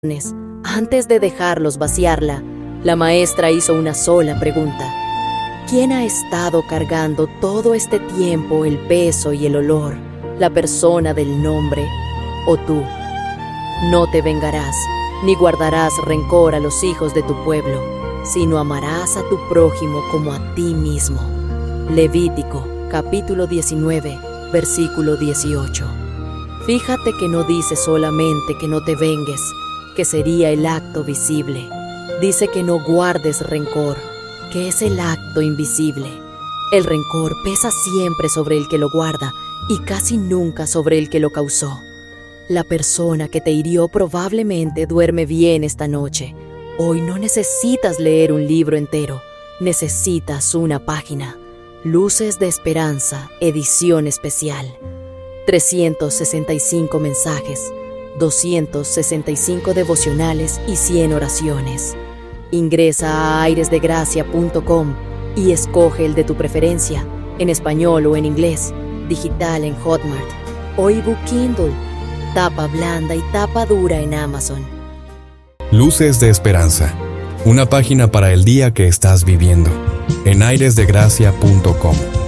Antes de dejarlos vaciarla, la maestra hizo una sola pregunta. ¿Quién ha estado cargando todo este tiempo el peso y el olor? ¿La persona del nombre o tú? No te vengarás, ni guardarás rencor a los hijos de tu pueblo, sino amarás a tu prójimo como a ti mismo. Levítico, capítulo 19, versículo 18. Fíjate que no dice solamente que no te vengues, que sería el acto visible. Dice que no guardes rencor, que es el acto invisible. El rencor pesa siempre sobre el que lo guarda y casi nunca sobre el que lo causó. La persona que te hirió probablemente duerme bien esta noche. Hoy no necesitas leer un libro entero, necesitas una página. Luces de Esperanza, edición especial. 365 mensajes, 265 devocionales y 100 oraciones. Ingresa a airesdegracia.com y escoge el de tu preferencia, en español o en inglés, digital en Hotmart o ebook Kindle, tapa blanda y tapa dura en Amazon. Luces de Esperanza, una página para el día que estás viviendo, en airesdegracia.com.